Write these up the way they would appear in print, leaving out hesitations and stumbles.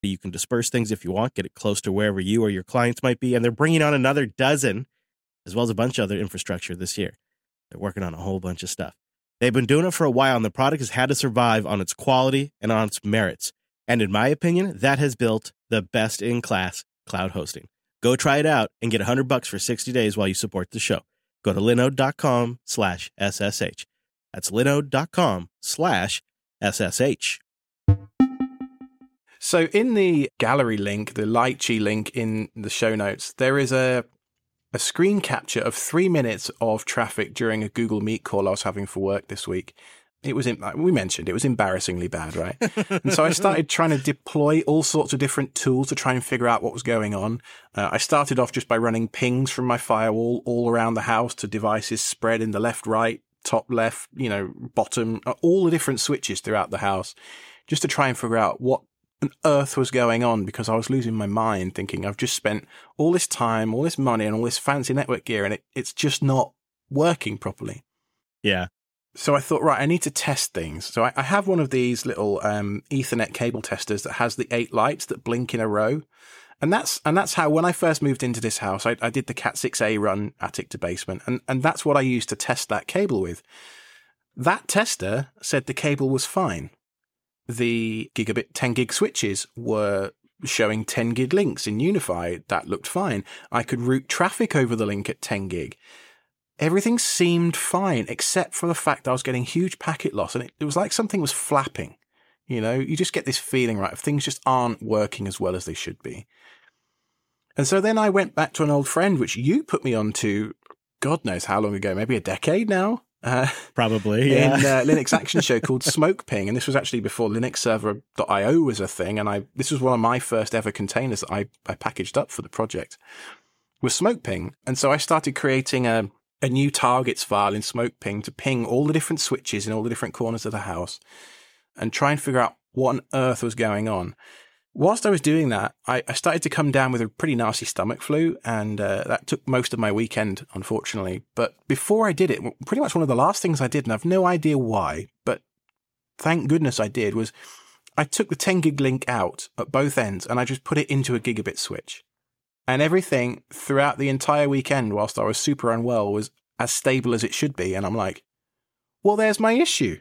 You can disperse things if you want, get it close to wherever you or your clients might be. And they're bringing on another dozen, as well as a bunch of other infrastructure this year. They're working on a whole bunch of stuff. They've been doing it for a while, and the product has had to survive on its quality and on its merits. And in my opinion, that has built the best-in-class cloud hosting. Go try it out and get $100 for 60 days while you support the show. Go to linode.com/SSH. That's linode.com/SSH. So in the gallery link, the Lychee link in the show notes, there is a screen capture of 3 minutes of traffic during a Google Meet call I was having for work this week. It was, we mentioned, it was embarrassingly bad, right? And so I started trying to deploy all sorts of different tools to try and figure out what was going on. I started off just by running pings from my firewall all around the house to devices spread in the left, right, top, left, bottom, all the different switches throughout the house, just to try and figure out what on earth was going on, because I was losing my mind thinking I've just spent all this time, all this money and all this fancy network gear and it's just not working properly. Yeah. So I thought, right, I need to test things. So I have one of these little Ethernet cable testers that has the 8 lights that blink in a row. And that's how, when I first moved into this house, I did the Cat 6a run attic to basement. And that's what I used to test that cable with. That tester said the cable was fine. The gigabit 10 gig switches were showing 10 gig links in UniFi. That looked fine. I could route traffic over the link at 10 gig. Everything seemed fine, except for the fact I was getting huge packet loss. And it was like something was flapping. You just get this feeling, right, of things just aren't working as well as they should be. And so then I went back to an old friend, which you put me on to, God knows how long ago, maybe a decade now. Probably, yeah. In Linux Action Show called SmokePing. And this was actually before LinuxServer.io was a thing. And this was one of my first ever containers that I packaged up for the project, was SmokePing. And so I started creating a new targets file in SmokePing to ping all the different switches in all the different corners of the house and try and figure out what on earth was going on. Whilst I was doing that, I started to come down with a pretty nasty stomach flu, and that took most of my weekend, unfortunately. But before I did it, pretty much one of the last things I did, and I've no idea why, but thank goodness I did, was I took the 10 gig link out at both ends and I just put it into a gigabit switch. And everything throughout the entire weekend, whilst I was super unwell, was as stable as it should be. And I'm like, well, there's my issue.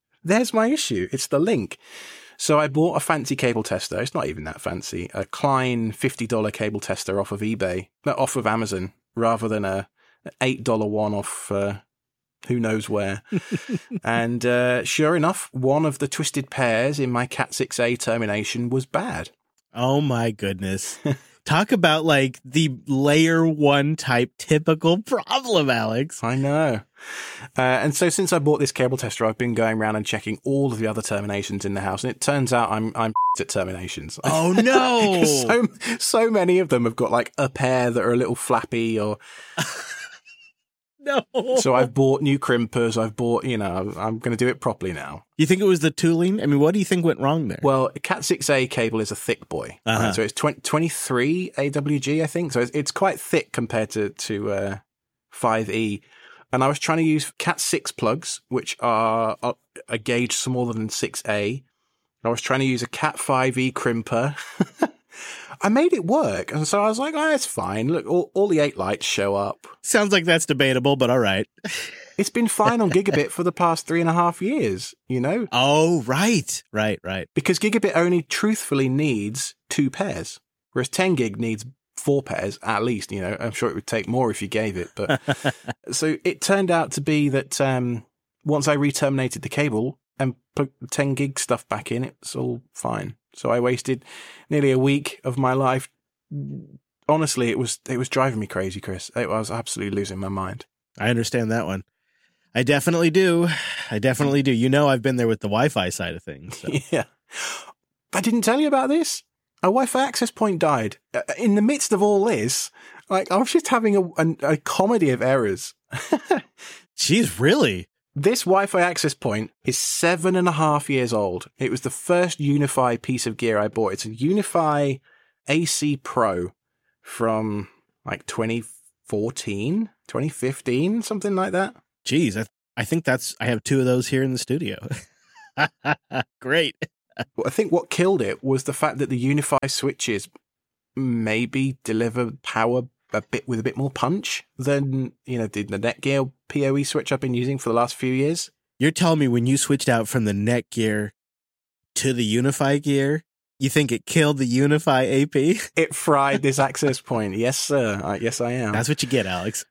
It's the link. So I bought a fancy cable tester. It's not even that fancy. A Klein $50 cable tester off of Amazon, rather than an $8 one off who knows where. And sure enough, one of the twisted pairs in my Cat 6a termination was bad. Oh my goodness. Talk about like the layer 1 type typical problem, Alex. I know. And so since I bought this cable tester, I've been going around and checking all of the other terminations in the house. And it turns out I'm at terminations. Oh no. so many of them have got like a pair that are a little flappy or... No. So I've bought new crimpers. I'm going to do it properly now. You think it was the tooling? I mean, what do you think went wrong there? Well, a Cat 6a cable is a thick boy. Uh-huh. Right? So it's 23 AWG, I think. So it's quite thick compared to 5e. And I was trying to use Cat 6 plugs, which are a gauge smaller than 6a. I was trying to use a Cat 5e crimper. I made it work. And so I was like, oh, it's fine. Look, all the 8 lights show up. Sounds like that's debatable, but all right. It's been fine on Gigabit for the past 3.5 years, Oh, right. Because Gigabit only truthfully needs 2 pairs, whereas 10 gig needs 4 pairs at least. I'm sure it would take more if you gave it. But so it turned out to be that once I re-terminated the cable and put 10 gig stuff back in, it's all fine. So I wasted nearly a week of my life. Honestly, it was driving me crazy, Chris. I was absolutely losing my mind. I understand that one. I definitely do. I've been there with the Wi-Fi side of things. So. Yeah. I didn't tell you about this. A Wi-Fi access point died. In the midst of all this, I was just having a comedy of errors. Jeez, really? This Wi-Fi access point is 7.5 years old. It was the first UniFi piece of gear I bought. It's a UniFi AC Pro from like 2014, 2015, something like that. Jeez, I think I have 2 of those here in the studio. Great. I think what killed it was the fact that the UniFi switches maybe deliver power with a bit more punch than, the Netgear PoE switch I've been using for the last few years. You're telling me when you switched out from the Netgear to the UniFi gear, you think it killed the UniFi AP? It fried this access point. Yes, sir. Yes, I am. That's what you get, Alex.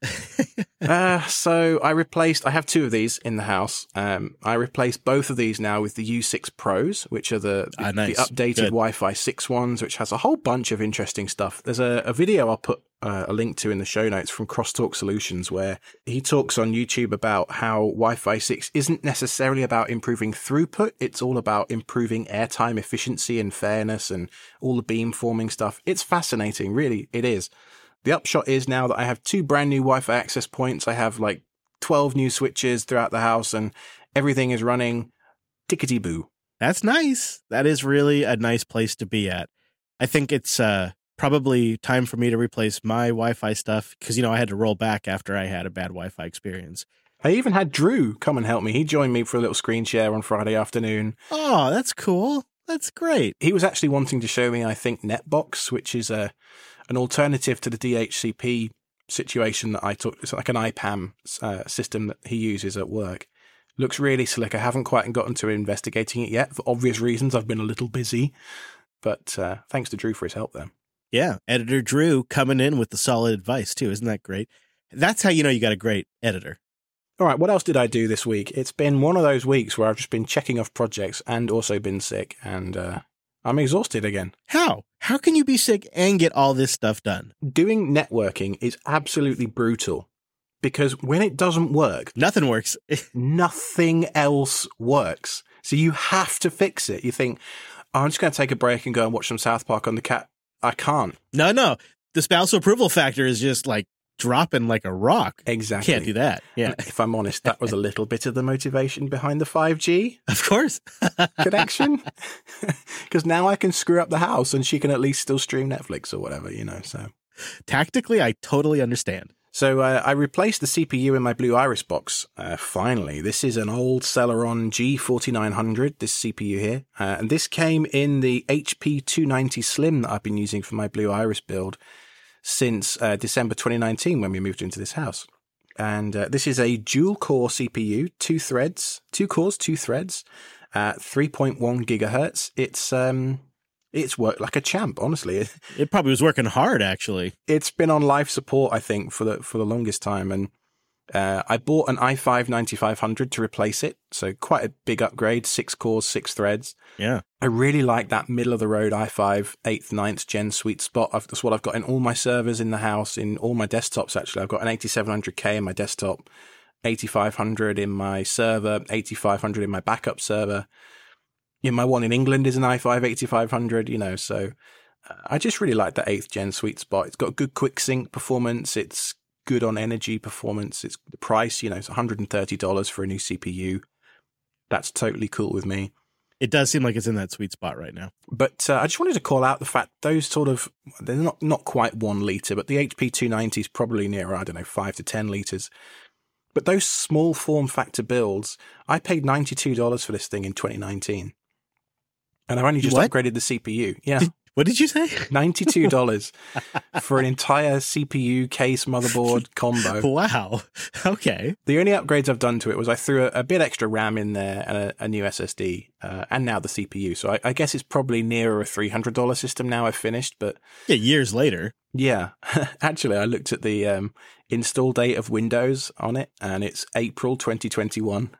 So I have two of these in the house. I replaced both of these now with the U6 Pros, which are the updated Wi-Fi 6 ones, which has a whole bunch of interesting stuff. There's a video I'll put a link to in the show notes from Crosstalk Solutions, where he talks on YouTube about how Wi-Fi 6 isn't necessarily about improving throughput. It's all about improving airtime efficiency and fairness and all the beamforming stuff. It's fascinating, really. It is. The upshot is now that I have 2 brand new Wi-Fi access points. I have like 12 new switches throughout the house, and everything is running tickety-boo. That's nice. That is really a nice place to be at. I think it's probably time for me to replace my Wi-Fi stuff because, I had to roll back after I had a bad Wi-Fi experience. I even had Drew come and help me. He joined me for a little screen share on Friday afternoon. Oh, that's cool. That's great. He was actually wanting to show me, I think, Netbox, which is an alternative to the DHCP situation that I took. It's like an IPAM system that he uses at work. Looks really slick. I haven't quite gotten to investigating it yet. For obvious reasons, I've been a little busy. But thanks to Drew for his help there. Yeah, editor Drew coming in with the solid advice, too. Isn't that great? That's how you know you got a great editor. All right, what else did I do this week? It's been one of those weeks where I've just been checking off projects and also been sick, and I'm exhausted again. How? How can you be sick and get all this stuff done? Doing networking is absolutely brutal because when it doesn't work... Nothing works. Nothing else works. So you have to fix it. You think, I'm just going to take a break and go and watch some South Park on the cat. I can't. No. The spousal approval factor is just like dropping like a rock. Exactly. Can't do that. Yeah. And if I'm honest, that was a little bit of the motivation behind the 5G. Of course. Connection. Because now I can screw up the house and she can at least still stream Netflix or whatever, so. Tactically, I totally understand. So I replaced the CPU in my Blue Iris box, finally. This is an old Celeron G4900, this CPU here. And this came in the HP 290 Slim that I've been using for my Blue Iris build since December 2019 when we moved into this house. And this is a dual-core CPU, 2 cores, 2 threads, 3.1 gigahertz. It's worked like a champ, honestly. It probably was working hard, actually. It's been on life support, I think, for the longest time. And I bought an i5 9500 to replace it. So quite a big upgrade, 6 cores, 6 threads. Yeah. I really like that middle-of-the-road i5 8th, 9th gen sweet spot. That's what I've got in all my servers in the house, in all my desktops, actually. I've got an 8700K in my desktop, 8500 in my server, 8500 in my backup server. My one in England is an i5 8500, so I just really like the 8th gen sweet spot. It's got good quick sync performance. It's good on energy performance. It's the price, it's $130 for a new CPU. That's totally cool with me. It does seem like it's in that sweet spot right now. But I just wanted to call out the fact those they're not quite 1 litre, but the HP 290 is probably near, 5 to 10 litres. But those small form factor builds, I paid $92 for this thing in 2019. And I've only just upgraded the CPU. Yeah. What did you say? $92 for an entire CPU case motherboard combo. Wow. Okay. The only upgrades I've done to it was I threw a bit extra RAM in there and a new SSD and now the CPU. So I guess it's probably nearer a $300 system now I've finished. But yeah, years later. Yeah. Actually, I looked at the install date of Windows on it and it's April 2021.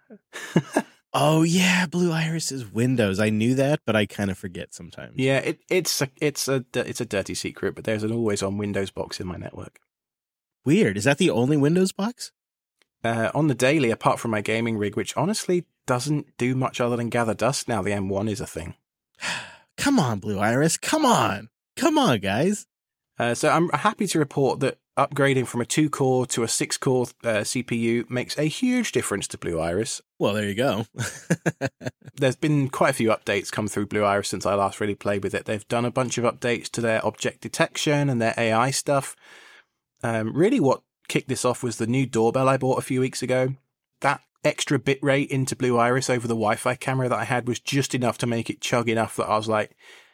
Oh yeah, Blue Iris is Windows. I knew that, but I kind of forget sometimes. Yeah, it's a dirty secret, but there's an always-on Windows box in my network. Weird. Is that the only Windows box? On the daily, apart from my gaming rig, which honestly doesn't do much other than gather dust now, the M1 is a thing. Come on, Blue Iris. Come on, guys. So I'm happy to report that upgrading from a 2-core to a 6-core CPU makes a huge difference to Blue Iris. Well, there you go. There's been quite a few updates come through Blue Iris since I last really played with it. They've done a bunch of updates to their object detection and their AI stuff. Really what kicked this off was the new doorbell I bought a few weeks ago. That extra bitrate into Blue Iris over the Wi-Fi camera that I had was just enough to make it chug enough that I was like,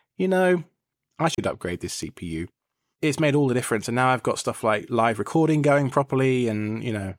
I should upgrade this CPU. It's made all the difference, and now I've got stuff like live recording going properly, and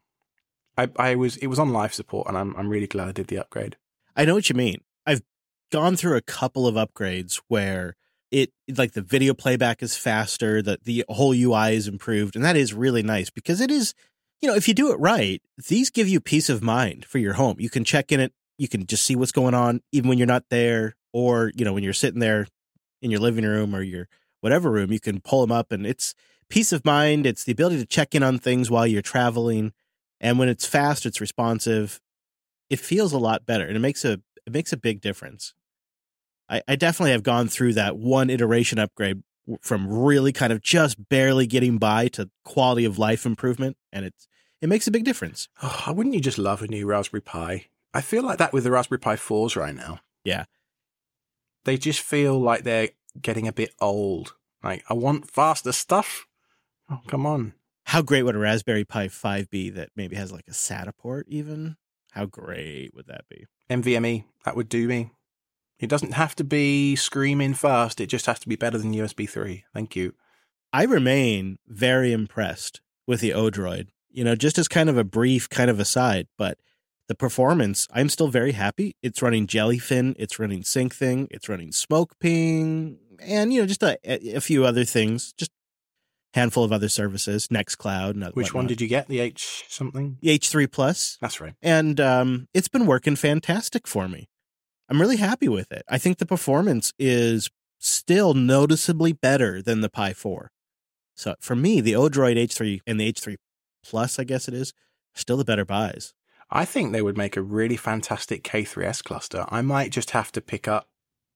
it was on live support, and I'm really glad I did the upgrade. I know what you mean. I've gone through a couple of upgrades where it like the video playback is faster, the whole UI is improved, and that is really nice because it is, if you do it right, these give you peace of mind for your home. You can check in it, you can just see what's going on even when you're not there, or when you're sitting there in your living room or your whatever room, you can pull them up, and it's peace of mind. It's the ability to check in on things while you're traveling, and when it's fast, it's responsive. It feels a lot better, and it makes a big difference. I definitely have gone through that one iteration upgrade from really kind of just barely getting by to quality of life improvement, and it makes a big difference. Oh, wouldn't you just love a new Raspberry Pi? I feel like that with the Raspberry Pi 4s right now. Yeah. They just feel like they're getting a bit old. Like, I want faster stuff. Oh, come on. How great would a Raspberry Pi 5 be that maybe has like a SATA port even? How great would that be? NVMe, that would do me. It doesn't have to be screaming fast. It just has to be better than USB 3. Thank you. I remain very impressed with the Odroid, just as kind of a brief kind of aside, but the performance, I'm still very happy. It's running Jellyfin, it's running SyncThing, it's running SmokePing, and, just a few other things, just a handful of other services, Nextcloud. And which one did you get? The H something? The H3 Plus. That's right. And it's been working fantastic for me. I'm really happy with it. I think the performance is still noticeably better than the Pi 4. So for me, the Odroid H3 and the H3 Plus, I guess it is, still the better buys. I think they would make a really fantastic K3S cluster. I might just have to pick up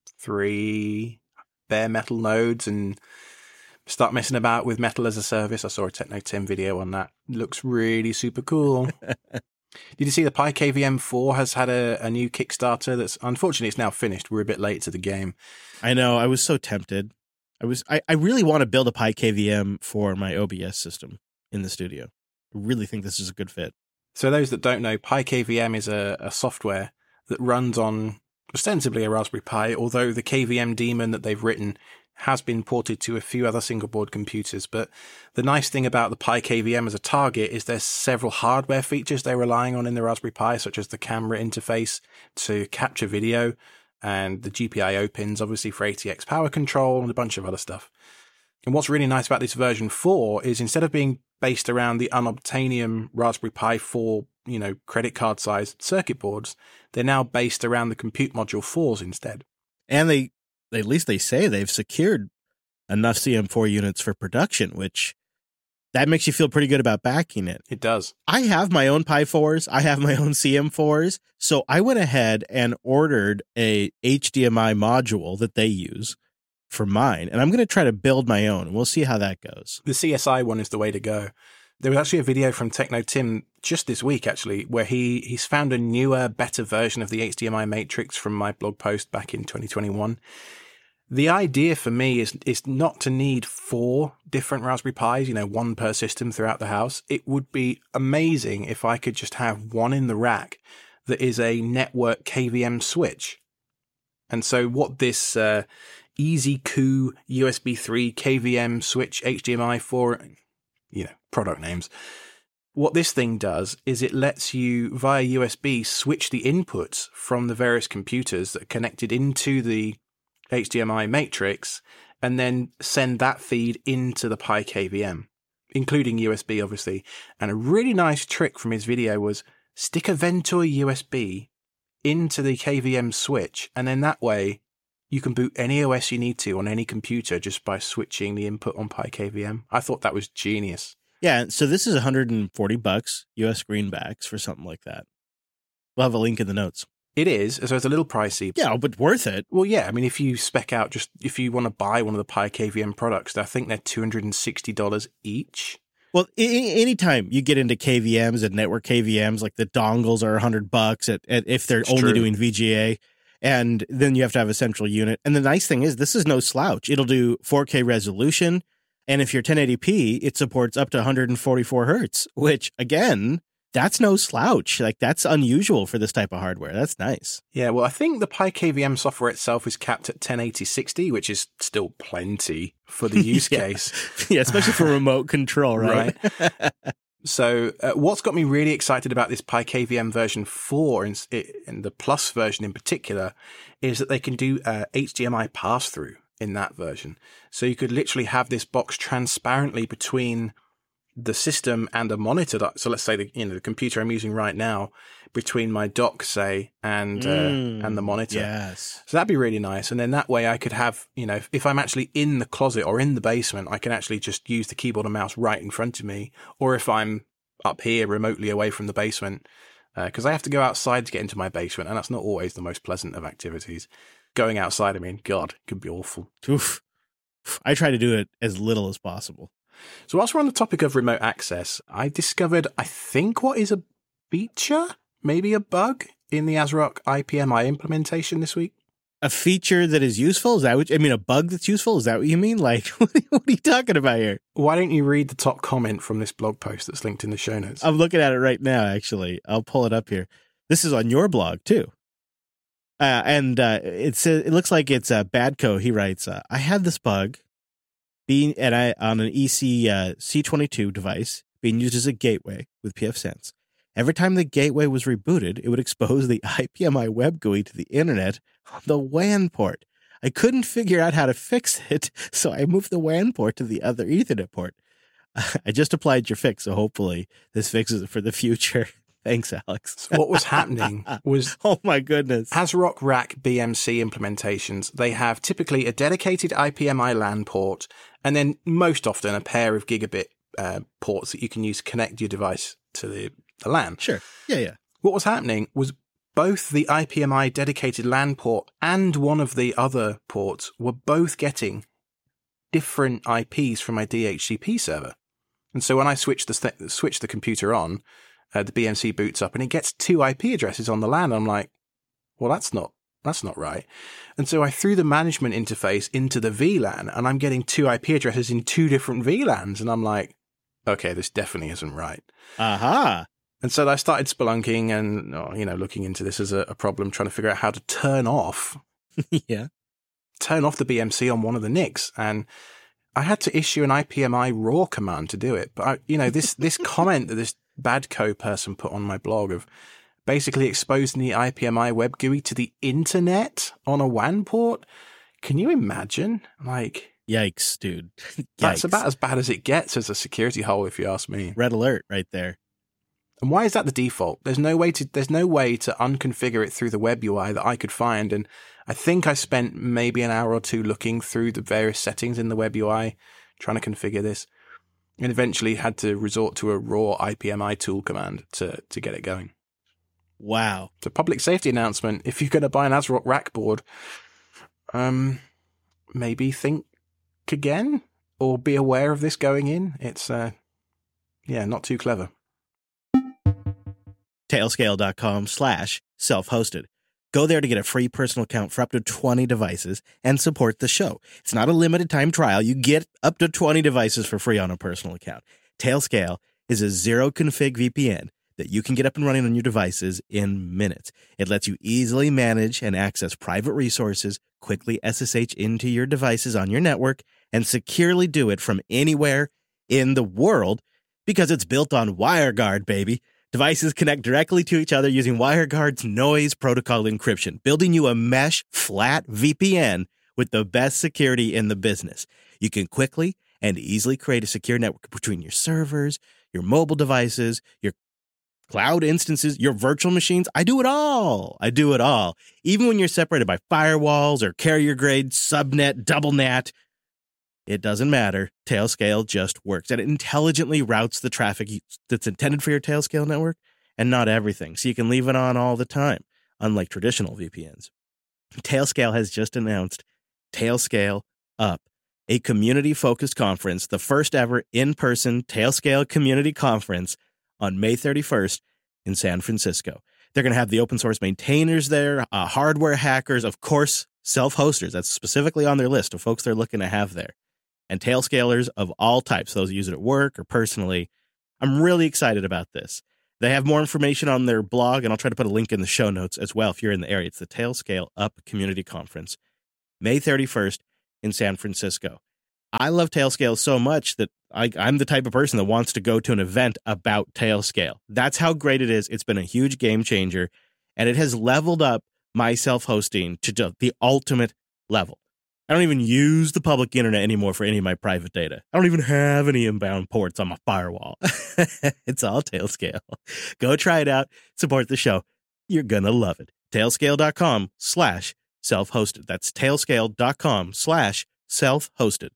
3 bare metal nodes and start messing about with Metal as a Service. I saw a Techno-Tim video on that. Looks really super cool. Did you see the Pi KVM 4 has had a new Kickstarter that's, unfortunately, it's now finished. We're a bit late to the game. I know. I was so tempted. I really want to build a Pi KVM for my OBS system in the studio. I really think this is a good fit. So those that don't know, Pi KVM is a software that runs on ostensibly a Raspberry Pi, although the KVM daemon that they've written has been ported to a few other single board computers. But the nice thing about the Pi KVM as a target is there's several hardware features they're relying on in the Raspberry Pi, such as the camera interface to capture video and the GPIO pins, obviously, for ATX power control and a bunch of other stuff. And what's really nice about this version 4 is instead of being based around the Unobtainium Raspberry Pi 4, credit card sized circuit boards, they're now based around the Compute Module 4s instead. And they at least they say they've secured enough CM4 units for production, which that makes you feel pretty good about backing it. It does. I have my own Pi 4s. I have my own CM4s. So I went ahead and ordered a HDMI module that they use for mine. And I'm going to try to build my own, and we'll see how that goes. The CSI one is the way to go. There was actually a video from Techno-Tim just this week, actually, where he's found a newer, better version of the HDMI matrix from my blog post back in 2021. The idea for me is not to need 4 different Raspberry Pis, one per system throughout the house. It would be amazing if I could just have one in the rack that is a network KVM switch. And so what this EasyCoo USB 3 KVM switch HDMI 4, product names. What this thing does is it lets you, via USB, switch the inputs from the various computers that are connected into the HDMI matrix and then send that feed into the Pi KVM, including USB, obviously. And a really nice trick from his video was stick a Ventoy USB into the KVM switch, and then that way you can boot any OS you need to on any computer just by switching the input on Pi KVM. I thought that was genius. Yeah, so this is $140 US greenbacks for something like that. We'll have a link in the notes. It is, so it's a little pricey. Yeah, but worth it. Well, yeah, I mean, if you spec out, if you want to buy one of the Pi KVM products, I think they're $260 each. Well, anytime you get into KVMs and network KVMs, like the dongles are $100 if they're only doing VGA, and then you have to have a central unit. And the nice thing is, this is no slouch. It'll do 4K resolution, and if you're 1080p, it supports up to 144 hertz, which, again, that's no slouch. Like, that's unusual for this type of hardware. That's nice. Yeah, well, I think the PiKVM software itself is capped at 1080-60, which is still plenty for the use case. Yeah, especially for remote control, right? So what's got me really excited about this PiKVM version 4 and the Plus version in particular is that they can do HDMI pass-through in that version. So you could literally have this box transparently between the system and a monitor. So let's say the computer I'm using right now between my dock, say, and the monitor. Yes. So that'd be really nice. And then that way I could have, if I'm actually in the closet or in the basement, I can actually just use the keyboard and mouse right in front of me. Or if I'm up here remotely away from the basement, because I have to go outside to get into my basement, and that's not always the most pleasant of activities. Going outside, God, it could be awful. Oof. I try to do it as little as possible. So whilst we're on the topic of remote access, I discovered, I think, what is a feature, maybe a bug, in the ASRock IPMI implementation this week. A feature that is useful? Is that what, a bug that's useful? Is that what you mean? Like, what are you talking about here? Why don't you read the top comment from this blog post that's linked in the show notes? I'm looking at it right now, actually. I'll pull it up here. This is on your blog, too. It looks like it's Badco. He writes, I had this bug on an EC C22 device being used as a gateway with pfSense. Every time the gateway was rebooted, it would expose the IPMI web GUI to the internet on the WAN port. I couldn't figure out how to fix it, so I moved the WAN port to the other Ethernet port. I just applied your fix, so hopefully this fixes it for the future. Thanks, Alex. So what was happening was... Oh, my goodness. ASRock Rack BMC implementations, they have typically a dedicated IPMI LAN port and then most often a pair of gigabit ports that you can use to connect your device to the LAN. Sure. Yeah. What was happening was both the IPMI dedicated LAN port and one of the other ports were both getting different IPs from my DHCP server. And so when I switch the computer on, the BMC boots up and it gets 2 IP addresses on the LAN. I'm like, well, that's not right. And so I threw the management interface into the VLAN and I'm getting 2 IP addresses in 2 different VLANs. And I'm like, okay, this definitely isn't right. Aha. And so I started spelunking and, looking into this as a problem, trying to figure out how to turn off the BMC on one of the NICs. And I had to issue an IPMI raw command to do it. But, this comment that this Badco person put on my blog of basically exposing the IPMI web GUI to the internet on a WAN port. Can you imagine? Like, yikes, dude. Yikes. That's about as bad as it gets as a security hole, if you ask me. Red alert right there. And why is that the default? There's no way to unconfigure it through the web UI that I could find. And I think I spent maybe an hour or two looking through the various settings in the web UI, trying to configure this, and eventually had to resort to a raw IPMI tool command to get it going. Wow. It's a public safety announcement. If you're going to buy an ASRock rack board, maybe think again or be aware of this going in. It's, not too clever. Tailscale.com/self-hosted. Go there to get a free personal account for up to 20 devices and support the show. It's not a limited time trial. You get up to 20 devices for free on a personal account. Tailscale is a zero config VPN that you can get up and running on your devices in minutes. It lets you easily manage and access private resources, quickly SSH into your devices on your network, and securely do it from anywhere in the world because it's built on WireGuard, baby. Devices connect directly to each other using WireGuard's noise protocol encryption, building you a mesh flat VPN with the best security in the business. You can quickly and easily create a secure network between your servers, your mobile devices, your cloud instances, your virtual machines. I do it all. Even when you're separated by firewalls or carrier-grade subnet, double NAT, it doesn't matter. Tailscale just works. And it intelligently routes the traffic that's intended for your Tailscale network and not everything. So you can leave it on all the time, unlike traditional VPNs. Tailscale has just announced Tailscale Up, a community-focused conference, the first ever in-person Tailscale community conference on May 31st in San Francisco. They're going to have the open source maintainers there, hardware hackers, of course, self-hosters. That's specifically on their list of folks they're looking to have there. And Tailscalers of all types, those who use it at work or personally. I'm really excited about this. They have more information on their blog, and I'll try to put a link in the show notes as well if you're in the area. It's the Tailscale Up Community Conference, May 31st in San Francisco. I love Tailscale so much that I'm the type of person that wants to go to an event about Tailscale. That's how great it is. It's been a huge game changer, and it has leveled up my self-hosting to the ultimate level. I don't even use the public internet anymore for any of my private data. I don't even have any inbound ports on my firewall. It's all Tailscale. Go try it out. Support the show. You're going to love it. Tailscale.com/self-hosted. That's tailscale.com/self-hosted.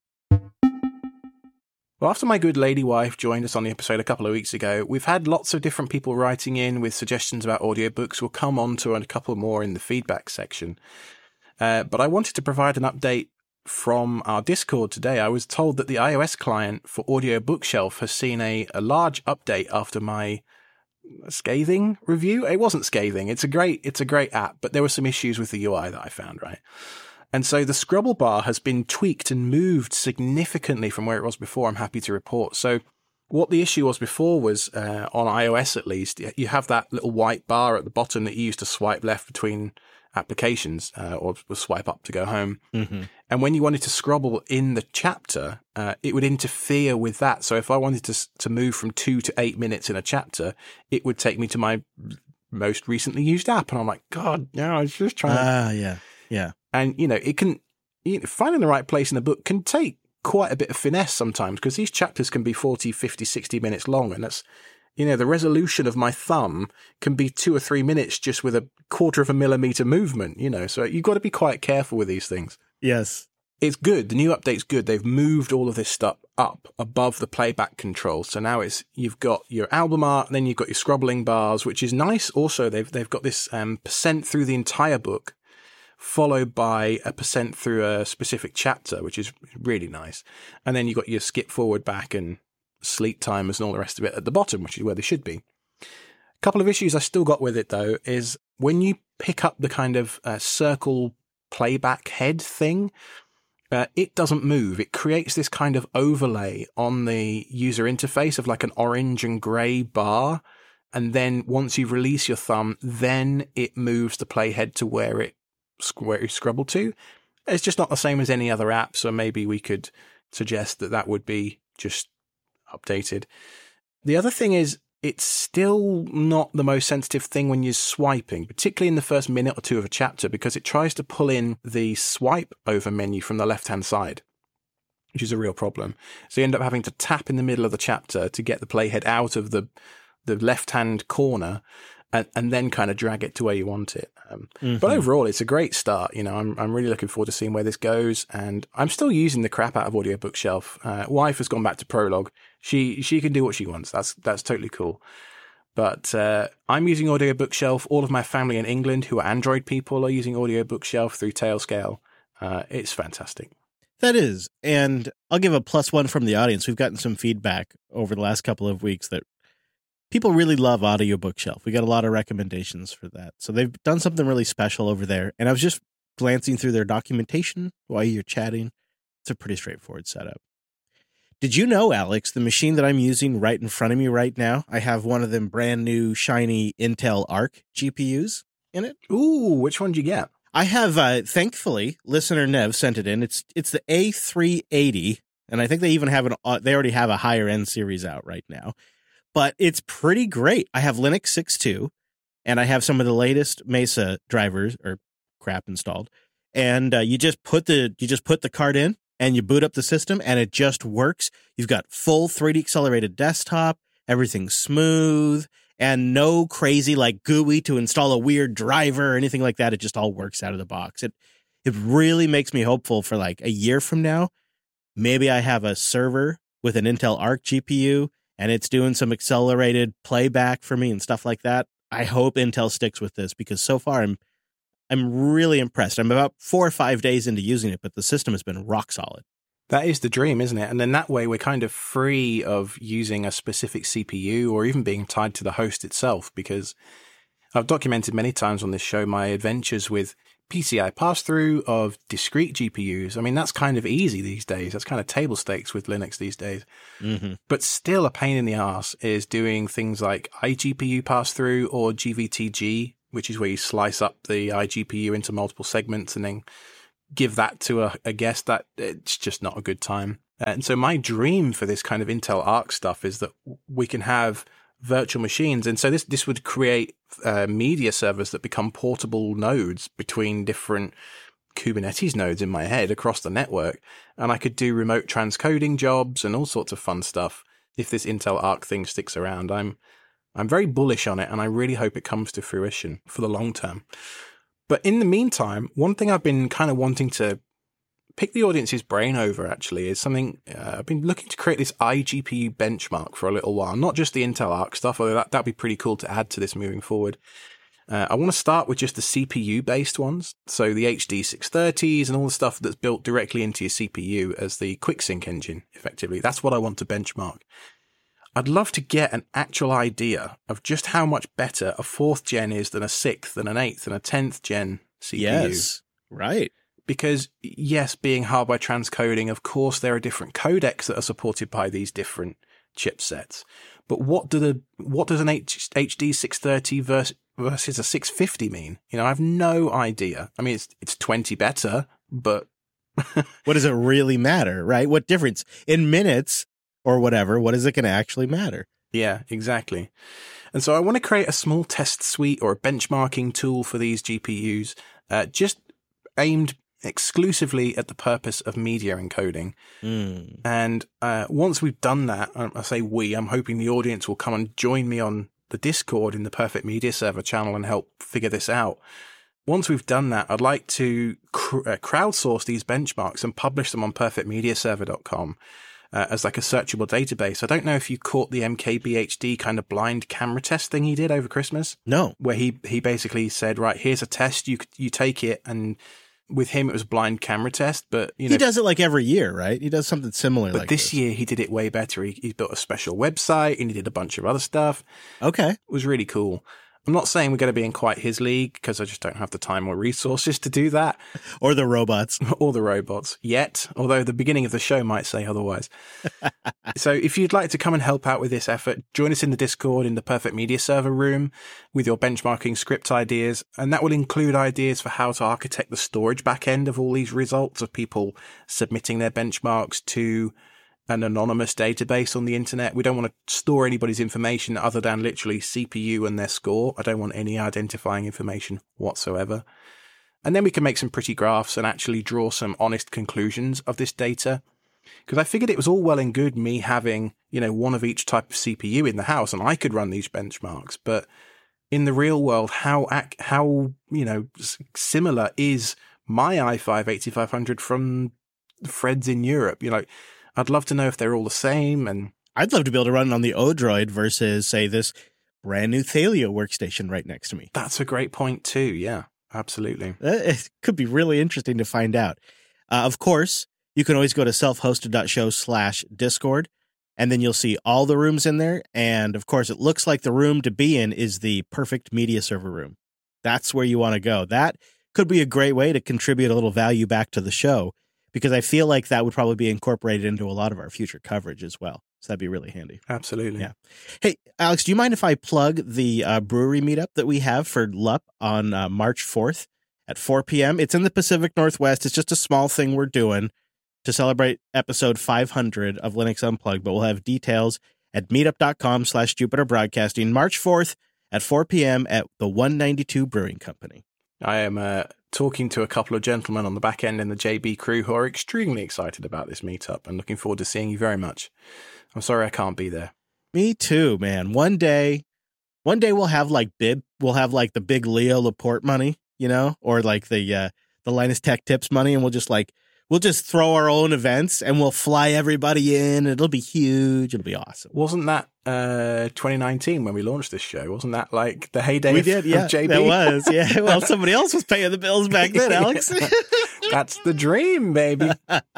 Well, after my good lady wife joined us on the episode a couple of weeks ago, we've had lots of different people writing in with suggestions about audiobooks. We'll come on to a couple more in the feedback section. But I wanted to provide an update from our Discord today. I was told that the iOS client for Audio Bookshelf has seen a large update after my scathing review. It wasn't scathing. It's a great app, but there were some issues with the UI that I found, right? And so the scrobble bar has been tweaked and moved significantly from where it was before, I'm happy to report. So what the issue was before was, on iOS at least, you have that little white bar at the bottom that you use to swipe left between applications, or swipe up to go home. Mm-hmm. And when you wanted to scrobble in the chapter, it would interfere with that. So if I wanted to move from 2 to 8 minutes in a chapter, it would take me to my most recently used app. And I'm like, God, no, I was just trying to... Yeah. And, it can, finding the right place in a book can take quite a bit of finesse sometimes, because these chapters can be 40, 50, 60 minutes long. And that's, the resolution of my thumb can be 2 or 3 minutes just with a 1/4 millimeter movement, so you've got to be quite careful with these things. Yes. It's good. The new update's good. They've moved all of this stuff up above the playback control. So now you've got your album art, and then you've got your scrobbling bars, which is nice. Also, they've got this percent through the entire book, followed by a percent through a specific chapter, which is really nice. And then you've got your skip forward, back, and sleep timers and all the rest of it at the bottom, which is where they should be. A couple of issues I still got with it, though, is when you pick up the kind of circle playback head thing, it doesn't move. It creates this kind of overlay on the user interface of like an orange and grey bar. And then once you release your thumb, then it moves the playhead to where you scrabble to. It's just not the same as any other app. So maybe we could suggest that would be just updated. The other thing is, it's still not the most sensitive thing when you're swiping, particularly in the first minute or two of a chapter, because it tries to pull in the swipe over menu from the left-hand side, which is a real problem. So you end up having to tap in the middle of the chapter to get the playhead out of the left-hand corner, and then kind of drag it to where you want it. But overall, it's a great start. I'm really looking forward to seeing where this goes, and I'm still using the crap out of Audio Bookshelf. Wife has gone back to Prologue. She can do what she wants. That's totally cool. But I'm using Audio Bookshelf. All of my family in England who are Android people are using Audio Bookshelf through Tailscale. It's fantastic. That is, and I'll give a +1 from the audience. We've gotten some feedback over the last couple of weeks that people really love Audio Bookshelf. We got a lot of recommendations for that. So they've done something really special over there. And I was just glancing through their documentation while you're chatting. It's a pretty straightforward setup. Did you know, Alex, the machine that I'm using right in front of me right now, I have one of them brand new shiny Intel Arc GPUs in it. Ooh, which one did you get? I have, thankfully, listener Nev sent it in. It's the A380, and I think they even have they already have a higher end series out right now. But it's pretty great. I have Linux 6.2, and I have some of the latest Mesa drivers or crap installed. And you just put the card in, and you boot up the system, and it just works. You've got full 3D accelerated desktop, everything's smooth, and no crazy like GUI to install a weird driver or anything like that. It just all works out of the box. It really makes me hopeful for like a year from now. Maybe I have a server with an Intel Arc GPU, and it's doing some accelerated playback for me and stuff like that. I hope Intel sticks with this, because so far I'm really impressed. I'm about 4 or 5 days into using it, but the system has been rock solid. That is the dream, isn't it? And then that way we're kind of free of using a specific CPU or even being tied to the host itself, because I've documented many times on this show my adventures with PCI pass-through, of discrete GPUs. I mean, that's kind of easy these days. That's kind of table stakes with Linux these days. Mm-hmm. But still a pain in the ass is doing things like iGPU pass-through or GVTG, which is where you slice up the iGPU into multiple segments and then give that to a guest. That it's just not a good time. And so my dream for this kind of Intel Arc stuff is that we can have virtual machines. And so this would create media servers that become portable nodes between different Kubernetes nodes in my head across the network. And I could do remote transcoding jobs and all sorts of fun stuff if this Intel Arc thing sticks around. I'm very bullish on it, and I really hope it comes to fruition for the long term. But in the meantime, one thing I've been kind of wanting to pick the audience's brain over, actually, is something I've been looking to create this iGPU benchmark for a little while. Not just the Intel Arc stuff, although that'd be pretty cool to add to this moving forward. I want to start with just the CPU-based ones. So the HD 630s and all the stuff that's built directly into your CPU as the QuickSync engine, effectively. That's what I want to benchmark. I'd love to get an actual idea of just how much better a 4th gen is than a 6th and an 8th and a 10th gen CPU. Yes, right. Because, yes, being hardware transcoding, of course, there are different codecs that are supported by these different chipsets. But what does an HD 630 versus a 650 mean? You know, I have no idea. I mean, it's 20 better, but what does it really matter, right? What difference in minutes or whatever? What is it going to actually matter? Yeah, exactly. And so I want to create a small test suite or a benchmarking tool for these GPUs, just aimed exclusively at the purpose of media encoding. And once we've done that, I say I'm hoping the audience will come and join me on the Discord in the Perfect Media Server channel and help figure this out. Once we've done that, I'd like to crowdsource these benchmarks and publish them on perfectmediaserver.com as like a searchable database. I don't know if you caught the MKBHD kind of blind camera test thing he did over Christmas. No. Where he basically said, right, here's a test, you take it, and with him, it was a blind camera test, but you know, he does it like every year, right? He does something similar. But like this year, he did it way better. He built a special website and he did a bunch of other stuff. Okay. It was really cool. I'm not saying we're going to be in quite his league because I just don't have the time or resources to do that. Or the robots. Or the robots yet, although the beginning of the show might say otherwise. So if you'd like to come and help out with this effort, join us in the Discord in the Perfect Media Server room with your benchmarking script ideas. And that will include ideas for how to architect the storage backend of all these results of people submitting their benchmarks to an anonymous database on the internet. We don't want to store anybody's information other than literally CPU and their score. I don't want any identifying information whatsoever. And then we can make some pretty graphs and actually draw some honest conclusions of this data. Because I figured it was all well and good me having, you know, one of each type of CPU in the house and I could run these benchmarks. But in the real world, how you know, similar is my i5 8500 from Fred's in Europe? You know, I'd love to know if they're all the same. And I'd love to be able to run it on the Odroid versus, say, this brand new Thelio workstation right next to me. That's a great point too. Yeah, absolutely. It could be really interesting to find out. Of course, you can always go to selfhosted.show/Discord, and then you'll see all the rooms in there. And of course, it looks like the room to be in is the Perfect Media Server room. That's where you want to go. That could be a great way to contribute a little value back to the show, because I feel like that would probably be incorporated into a lot of our future coverage as well. So that'd be really handy. Absolutely. Yeah. Hey, Alex, do you mind if I plug the brewery meetup that we have for LUP on March 4th at 4 p.m.? It's in the Pacific Northwest. It's just a small thing we're doing to celebrate episode 500 of Linux Unplugged, but we'll have details at meetup.com/Jupiter Broadcasting, March 4th at 4 p.m. at the 192 Brewing Company. I am talking to a couple of gentlemen on the back end in the JB crew who are extremely excited about this meetup and looking forward to seeing you very much. I'm sorry I can't be there. Me too, man. One day we'll have like the big Leo Laporte money, you know, or like the Linus Tech Tips money, and we'll just throw our own events and we'll fly everybody in. It'll be huge. It'll be awesome. Wasn't that 2019 when we launched this show? Wasn't that like the heyday of JB? That was, yeah. Well, somebody else was paying the bills back then, Alex. That's the dream, baby.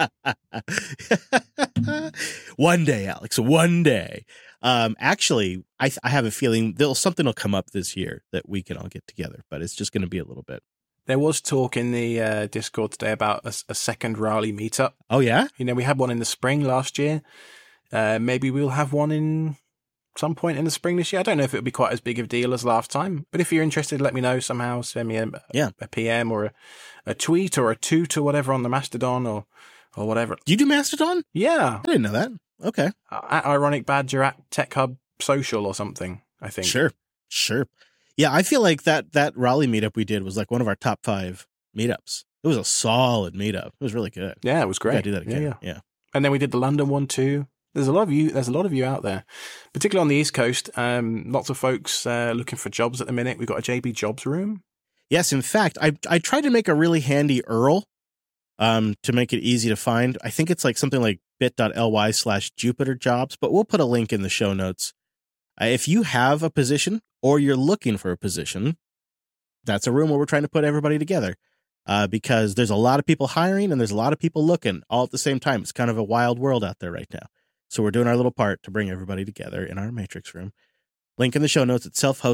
One day, Alex, one day. Actually, I have a feeling something will come up this year that we can all get together, but it's just going to be a little bit. There was talk in the Discord today about a second Raleigh meetup. Oh, yeah? You know, we had one in the spring last year. Maybe we'll have one in some point in the spring this year. I don't know if it'll be quite as big of a deal as last time, but if you're interested, let me know somehow. Send me a PM or a tweet or a toot or whatever on the Mastodon or whatever. Do you do Mastodon? Yeah. I didn't know that. Okay. At Ironic Badger at Tech Hub Social or something, I think. Sure. Yeah, I feel like that Raleigh meetup we did was like one of our top 5 meetups. It was a solid meetup. It was really good. Yeah, it was great. Gotta do that again. Yeah. And then we did the London one too. There's a lot of you out there, particularly on the East Coast. Lots of folks looking for jobs at the minute. We've got a JB Jobs room. Yes, in fact, I tried to make a really handy URL to make it easy to find. I think it's like something like bit.ly/Jupiter Jobs, but we'll put a link in the show notes. If you have a position or you're looking for a position, that's a room where we're trying to put everybody together because there's a lot of people hiring and there's a lot of people looking all at the same time. It's kind of a wild world out there right now. So we're doing our little part to bring everybody together in our Matrix room. Link in the show notes at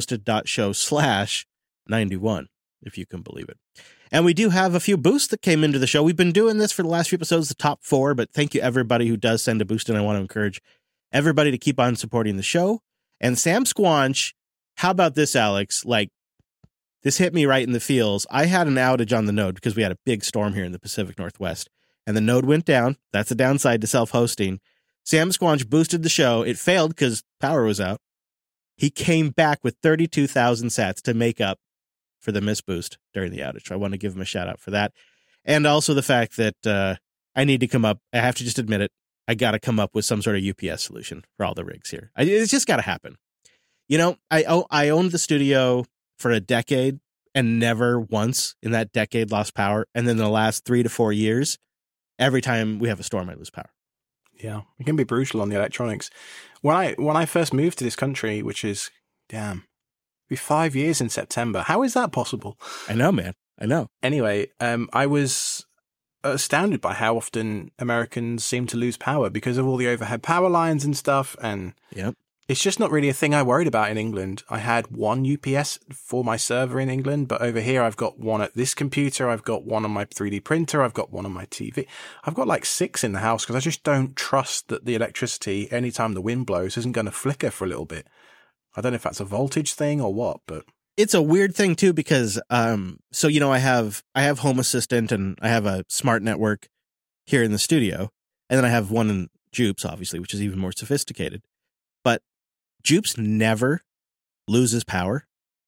selfhosted.show/91, if you can believe it. And we do have a few boosts that came into the show. We've been doing this for the last few episodes, the top 4, but thank you everybody who does send a boost, and I want to encourage everybody to keep on supporting the show. And Sam Squanch, how about this, Alex? Like, this hit me right in the feels. I had an outage on the node because we had a big storm here in the Pacific Northwest, and the node went down. That's a downside to self-hosting. Sam Squanch boosted the show. It failed because power was out. He came back with 32,000 sats to make up for the missed boost during the outage. So I want to give him a shout out for that. And also the fact that I need to come up. I have to just admit it. I got to come up with some sort of UPS solution for all the rigs here. It's just got to happen. You know, I owned the studio for a decade and never once in that decade lost power. And then the last 3 to 4 years, every time we have a storm, I lose power. Yeah, it can be brutal on the electronics. When I first moved to this country, which is, it'll be 5 years in September. How is that possible? I know, man. I know. Anyway, I was astounded by how often Americans seem to lose power because of all the overhead power lines and stuff. And it's just not really a thing I worried about in England. I had one UPS for my server in England, but over here I've got one at this computer. I've got one on my 3D printer. I've got one on my TV. I've got like 6 in the house because I just don't trust that the electricity, anytime the wind blows, isn't going to flicker for a little bit. I don't know if that's a voltage thing or what, but it's a weird thing too, because, so, you know, I have Home Assistant and I have a smart network here in the studio, and then I have one in Jupes, obviously, which is even more sophisticated, but Jupes never loses power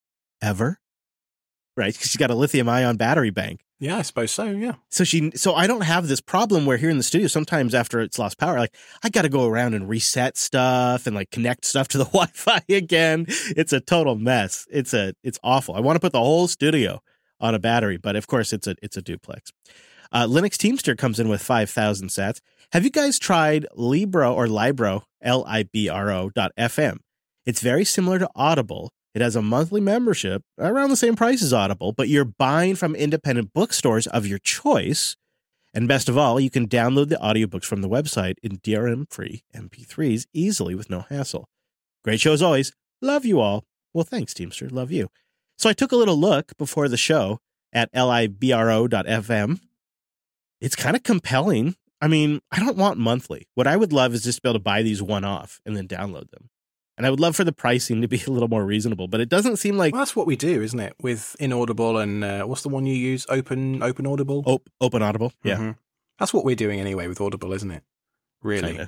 ever. Right. Because she's got a lithium ion battery bank. Yeah, I suppose so. Yeah. So I don't have this problem where here in the studio, sometimes after it's lost power, like I got to go around and reset stuff and like connect stuff to the Wi-Fi again. It's a total mess. It's awful. I want to put the whole studio on a battery, but of course it's a duplex. Linux Teamster comes in with 5,000 sats. Have you guys tried Libro or Libro, Libro.fm? It's very similar to Audible. It has a monthly membership around the same price as Audible, but you're buying from independent bookstores of your choice. And best of all, you can download the audiobooks from the website in DRM-free MP3s easily with no hassle. Great show as always. Love you all. Well, thanks, Teamster. Love you. So I took a little look before the show at Libro.fm. It's kind of compelling. I mean, I don't want monthly. What I would love is just to be able to buy these one-off and then download them. And I would love for the pricing to be a little more reasonable, but it doesn't seem like... Well, that's what we do, isn't it? With Inaudible and what's the one you use? Open Audible? Open Audible, yeah. Mm-hmm. That's what we're doing anyway with Audible, isn't it? Really? Kinda.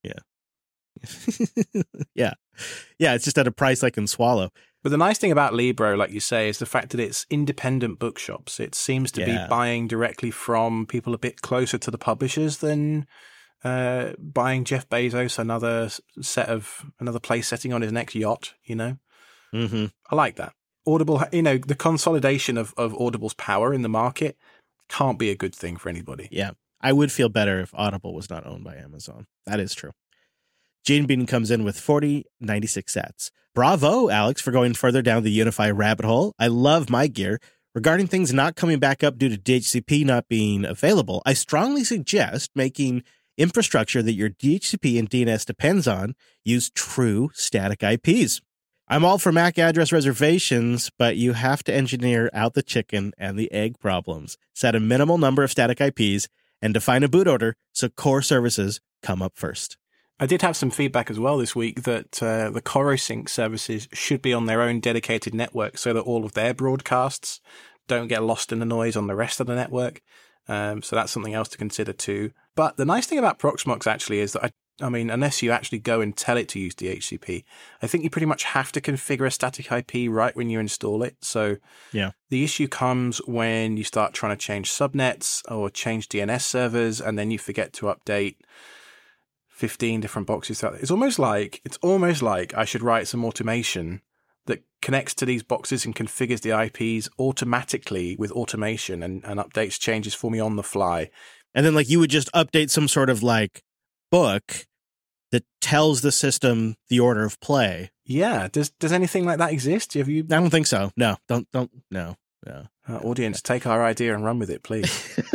Yeah. Yeah, it's just at a price I can swallow. But the nice thing about Libro, like you say, is the fact that it's independent bookshops. It seems to be buying directly from people a bit closer to the publishers than... buying Jeff Bezos another place setting on his next yacht, you know? Mm-hmm. I like that. Audible, you know, the consolidation of Audible's power in the market can't be a good thing for anybody. Yeah. I would feel better if Audible was not owned by Amazon. That is true. Gene Bean comes in with 4096 sats. Bravo, Alex, for going further down the Unify rabbit hole. I love my gear. Regarding things not coming back up due to DHCP not being available, I strongly suggest making infrastructure that your DHCP and DNS depends on use true static IPs. I'm all for MAC address reservations, but you have to engineer out the chicken and the egg problems. Set a minimal number of static IPs and define a boot order so core services come up first. I did have some feedback as well this week that the CoroSync services should be on their own dedicated network so that all of their broadcasts don't get lost in the noise on the rest of the network. So that's something else to consider too. But the nice thing about Proxmox actually is that I mean, unless you actually go and tell it to use DHCP, I think you pretty much have to configure a static IP right when you install it. So yeah, the issue comes when you start trying to change subnets or change DNS servers, and then you forget to update 15 different boxes. It's almost like I should write some automation that connects to these boxes and configures the IPs automatically with automation and updates changes for me on the fly. And then like you would just update some sort of like book that tells the system the order of play. Yeah. Does anything like that exist? Have you? I don't think so. No, don't. No. Audience, take our idea and run with it, please.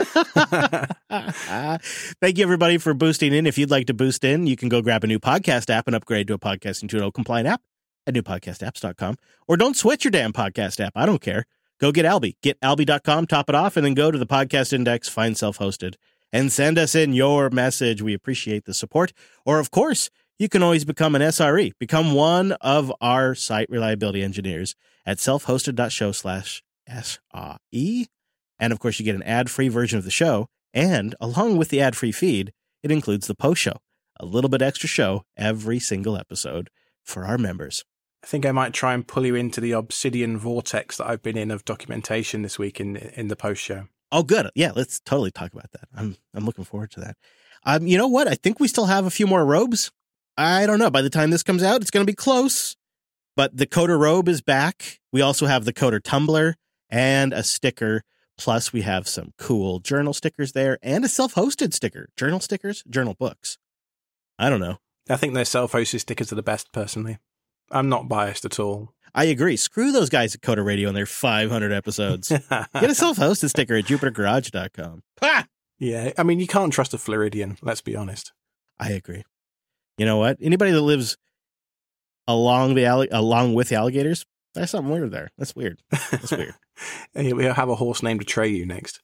Thank you, everybody, for boosting in. If you'd like to boost in, you can go grab a new podcast app and upgrade to a Podcasting 2.0 compliant app at newpodcastapps.com. Or don't switch your damn podcast app. I don't care. Go get Alby. Get Alby.com, top it off, and then go to the podcast index, find self-hosted, and send us in your message. We appreciate the support. Or, of course, you can always become an SRE. Become one of our site reliability engineers at selfhosted.show/SRE. And, of course, you get an ad-free version of the show. And along with the ad-free feed, it includes the post show, a little bit extra show every single episode for our members. I think I might try and pull you into the Obsidian vortex that I've been in of documentation this week in the post show. Oh, good. Yeah, let's totally talk about that. I'm looking forward to that. You know what? I think we still have a few more robes. I don't know. By the time this comes out, it's going to be close. But the Coder robe is back. We also have the Coder tumbler and a sticker. Plus, we have some cool journal stickers there and a self-hosted sticker. Journal stickers, journal books. I don't know. I think their self-hosted stickers are the best, personally. I'm not biased at all. I agree. Screw those guys at Coder Radio and their 500 episodes. Get a self-hosted sticker at jupitergarage.com. Ha! Yeah, I mean, you can't trust a Floridian, let's be honest. I agree. You know what? Anybody that lives along with the alligators, there's something weird there. That's weird. That's weird. We'll have a horse named Atreyu next.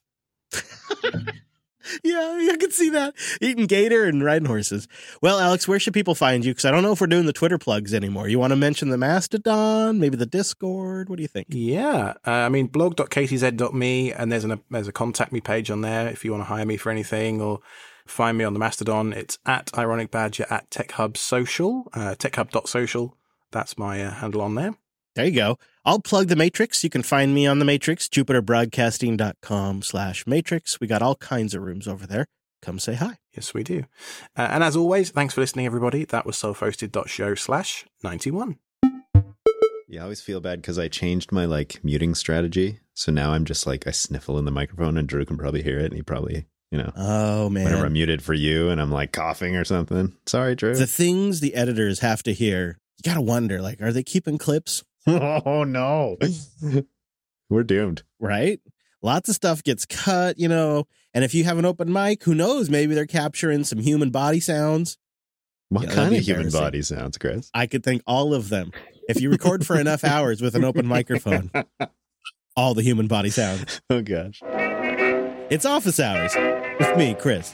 Yeah, I can see that. Eating gator and riding horses. Well, Alex, where should people find you? Because I don't know if we're doing the Twitter plugs anymore. You want to mention the Mastodon, maybe the Discord? What do you think? Yeah. I mean, blog.ktz.me, and there's a contact me page on there if you want to hire me for anything or find me on the Mastodon. It's at Ironic Badger at TechHub Social, techhub.social. That's my handle on there. There you go. I'll plug the Matrix. You can find me on the Matrix, jupiterbroadcasting.com/Matrix. We got all kinds of rooms over there. Come say hi. Yes, we do. And as always, thanks for listening, everybody. That was selfhosted.show/91. Yeah, I always feel bad because I changed my muting strategy. So now I'm just I sniffle in the microphone and Drew can probably hear it. And he probably, oh man, whenever I'm muted for you and I'm coughing or something. Sorry, Drew. The things the editors have to hear, you got to wonder, are they keeping clips? Oh, no. We're doomed. Right? Lots of stuff gets cut, and if you have an open mic, who knows? Maybe they're capturing some human body sounds. What kind of human body sounds, Chris? I could think all of them. If you record for enough hours with an open microphone, all the human body sounds. Oh, gosh. It's Office Hours with me, Chris.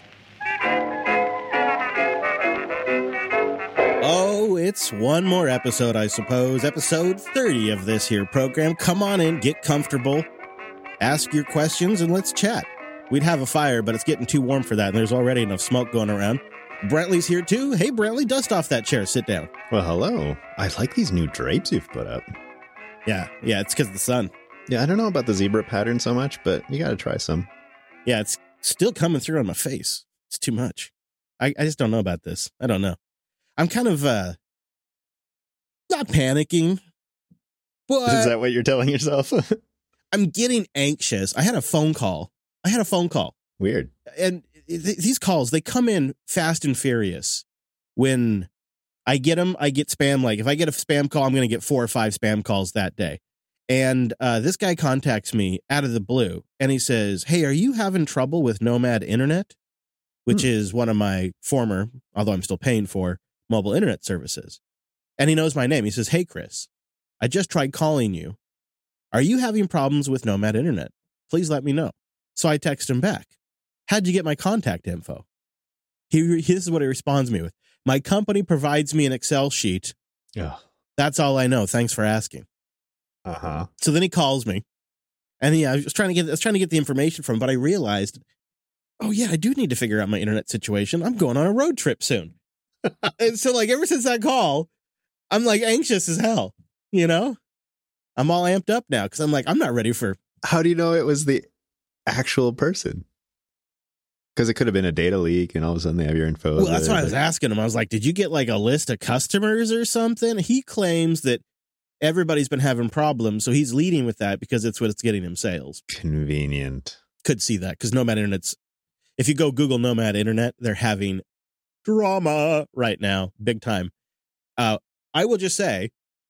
Oh, it's one more episode, I suppose. Episode 30 of this here program. Come on in, get comfortable, ask your questions, and let's chat. We'd have a fire, but it's getting too warm for that, and there's already enough smoke going around. Brentley's here, too. Hey, Brentley, dust off that chair. Sit down. Well, hello. I like these new drapes you've put up. Yeah, it's because of the sun. Yeah, I don't know about the zebra pattern so much, but you got to try some. Yeah, it's still coming through on my face. It's too much. I just don't know about this. I don't know. I'm kind of not panicking, but is that what you're telling yourself? I'm getting anxious. I had a phone call. Weird. And these calls, they come in fast and furious. When I get them, I get spam. If I get a spam call, I'm going to get 4 or 5 spam calls that day. And this guy contacts me out of the blue, and he says, "Hey, are you having trouble with Nomad Internet?" Which is one of my former, although I'm still paying for, mobile internet services. And he knows my name. He says, "Hey, Chris, I just tried calling you. Are you having problems with Nomad Internet? Please let me know. So I text him back. How'd you get my contact info? This is what he responds me with. My company provides me an Excel sheet. Yeah. That's all I know. Thanks for asking. Uh-huh. So then he calls me. And I was trying to get the information from him, but I realized, oh yeah, I do need to figure out my internet situation. I'm going on a road trip soon. And so like ever since that call, I'm like anxious as hell, you know? I'm all amped up now because I'm like, I'm not ready for. How do you know it was the actual person? Because it could have been a data leak and all of a sudden they have your info. Well, that's what I was asking him. I was like, did you get like a list of customers or something? He claims that everybody's been having problems. So he's leading with that because it's what's getting him sales. Convenient. Could see that because Nomad Internet's, if you go Google Nomad Internet, they're having drama right now, big time. I will just say,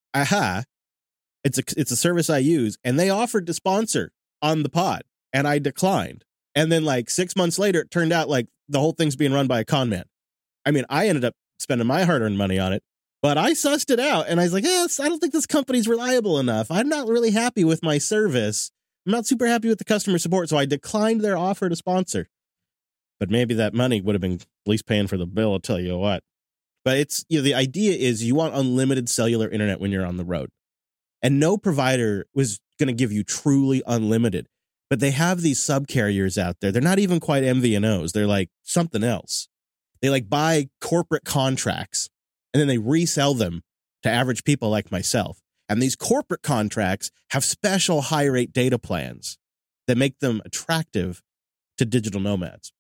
it's a service I use, and they offered to sponsor on the pod, and I declined. And then like 6 months later, it turned out like the whole thing's being run by a con man. I mean, I ended up spending my hard-earned money on it, but I sussed it out, and I was like, yes, I don't think this company's reliable enough. I'm not really happy with my service. I'm not super happy with the customer support, so I declined their offer to sponsor. But maybe that money would have been at least paying for the bill, I'll tell you what. But it's, you know, the idea is you want unlimited cellular internet when you're on the road. And no provider was going to give you truly unlimited. But they have these subcarriers out there. They're not even quite MVNOs. They're like something else. They like buy corporate contracts and then they resell them to average people like myself. And these corporate contracts have special high rate data plans that make them attractive to digital nomads.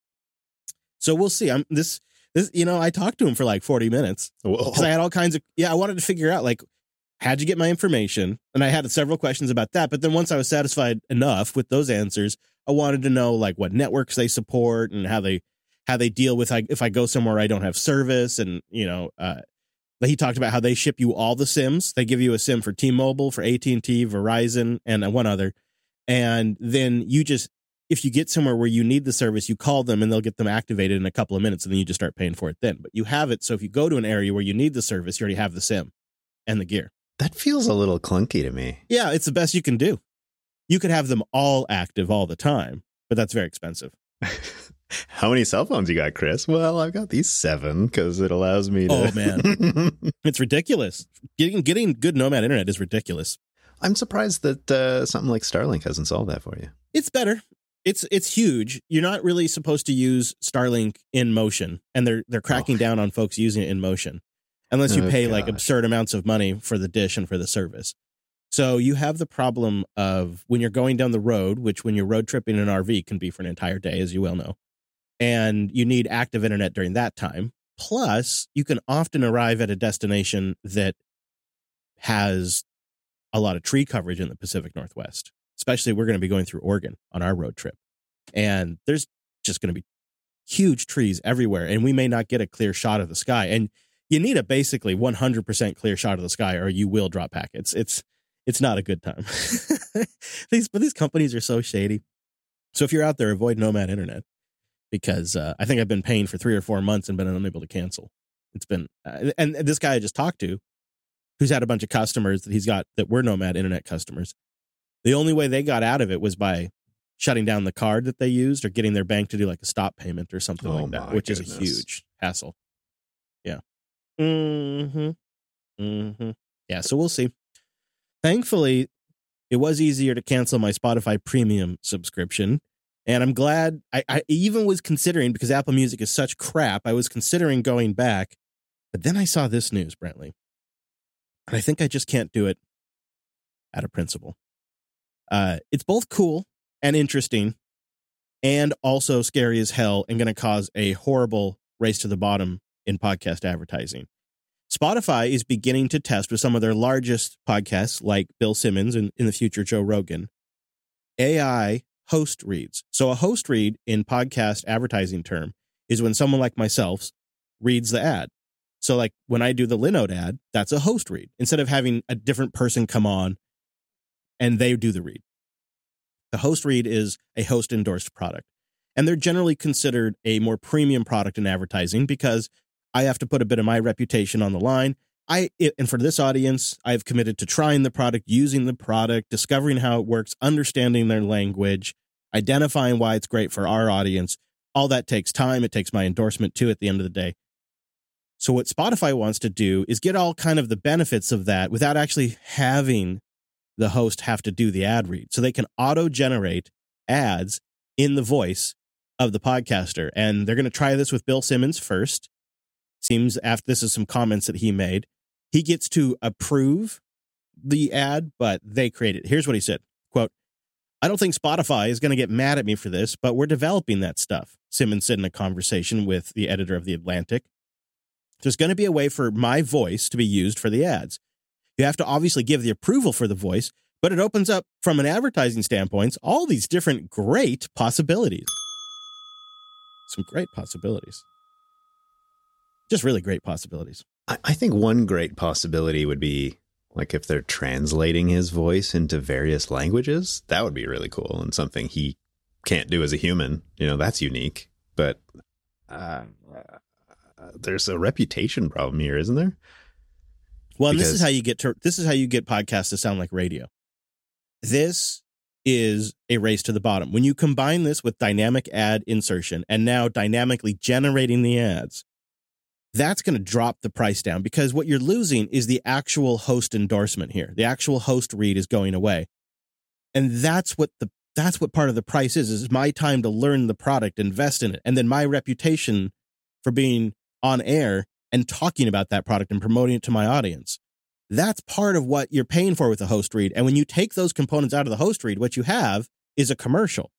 So we'll see. This, you know, I talked to him for like 40 minutes because I had all kinds of, I wanted to figure out like, how'd you get my information? And I had several questions about that. But then once I was satisfied enough with those answers, I wanted to know like what networks they support and how they deal with if I go somewhere I don't have service. And, you know, he talked about how they ship you all the SIMs. They give you a SIM for T-Mobile, for AT&T, Verizon, and one other. And then if you get somewhere where you need the service, you call them and they'll get them activated in a couple of minutes and then you just start paying for it then. But you have it. So if you go to an area where you need the service, you already have the SIM and the gear. That feels a little clunky to me. Yeah, it's the best you can do. You could have them all active all the time, but that's very expensive. How many cell phones you got, Chris? Well, I've got these 7 because it allows me to. Oh, man. It's ridiculous. Getting good Nomad Internet is ridiculous. I'm surprised that something like Starlink hasn't solved that for you. It's better. It's huge. You're not really supposed to use Starlink in motion, and they're cracking down on folks using it in motion. Unless you pay like absurd amounts of money for the dish and for the service. So you have the problem of when you're going down the road, which when you're road tripping in an RV can be for an entire day, as you well know. And you need active internet during that time. Plus, you can often arrive at a destination that has a lot of tree coverage in the Pacific Northwest. Especially we're going to be going through Oregon on our road trip. And there's just going to be huge trees everywhere. And we may not get a clear shot of the sky. And you need a basically 100% clear shot of the sky or you will drop packets. It's not a good time. These companies are so shady. So if you're out there, avoid Nomad Internet because I think I've been paying for 3 or 4 months and been unable to cancel. It's been, and this guy I just talked to, who's had a bunch of customers that he's got that were Nomad Internet customers. The only way they got out of it was by shutting down the card that they used or getting their bank to do like a stop payment or something like that, which is a huge hassle. Yeah. Yeah, so we'll see. Thankfully, it was easier to cancel my Spotify premium subscription. And I'm glad I even was considering, because Apple Music is such crap, I was considering going back. But then I saw this news, Brantley. And I think I just can't do it out of principle. It's both cool and interesting and also scary as hell and going to cause a horrible race to the bottom in podcast advertising. Spotify is beginning to test with some of their largest podcasts like Bill Simmons and in the future Joe Rogan, AI host reads. So a host read in podcast advertising term is when someone like myself reads the ad. So like when I do the Linode ad, that's a host read instead of having a different person come on and they do the read. The host read is a host endorsed product. And they're generally considered a more premium product in advertising because I have to put a bit of my reputation on the line. and for this audience, I've committed to trying the product, using the product, discovering how it works, understanding their language, identifying why it's great for our audience. All that takes time. It takes my endorsement too at the end of the day. So what Spotify wants to do is get all kind of the benefits of that without actually having the host have to do the ad read. So they can auto-generate ads in the voice of the podcaster. And they're going to try this with Bill Simmons first. Seems after this is some comments that he made. He gets to approve the ad, but they create it. Here's what he said, quote, "I don't think Spotify is going to get mad at me for this, but we're developing that stuff," Simmons said in a conversation with the editor of The Atlantic. "There's going to be a way for my voice to be used for the ads. You have to obviously give the approval for the voice, but it opens up, from an advertising standpoint, all these different great possibilities." Some great possibilities. Just really great possibilities. I think one great possibility would be like if they're translating his voice into various languages. That would be really cool and something he can't do as a human. You know, that's unique. But there's a reputation problem here, isn't there? Well, and this is how you get podcasts to sound like radio. This is a race to the bottom. When you combine this with dynamic ad insertion and now dynamically generating the ads, that's going to drop the price down, because what you're losing is the actual host endorsement here. The actual host read is going away. And that's what part of the price is my time to learn the product, invest in it, and then my reputation for being on air and talking about that product and promoting it to my audience. That's part of what you're paying for with the host read. And when you take those components out of the host read, what you have is a commercial.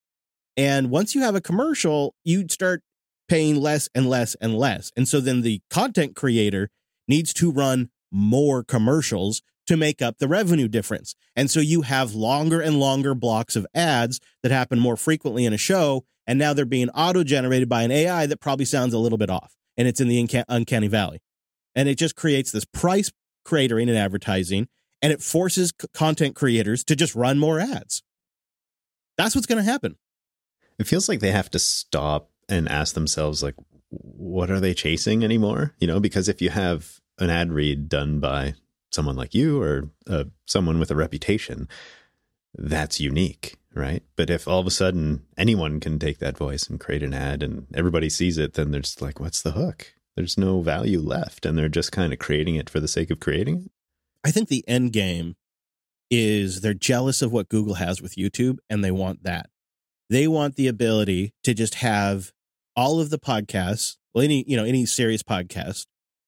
And once you have a commercial, you start paying less and less and less. And so then the content creator needs to run more commercials to make up the revenue difference. And so you have longer and longer blocks of ads that happen more frequently in a show. And now they're being auto-generated by an AI that probably sounds a little bit off. And it's in the uncanny valley. And it just creates this price cratering in advertising. And it forces content creators to just run more ads. That's what's going to happen. It feels like they have to stop and ask themselves, like, what are they chasing anymore? You know, because if you have an ad read done by someone like you or someone with a reputation, that's unique, right? But if all of a sudden anyone can take that voice and create an ad and everybody sees it, then there's like, what's the hook? There's no value left. And they're just kind of creating it for the sake of creating it. I think the end game is they're jealous of what Google has with YouTube, and they want that. They want the ability to just have all of the podcasts, well, any serious podcast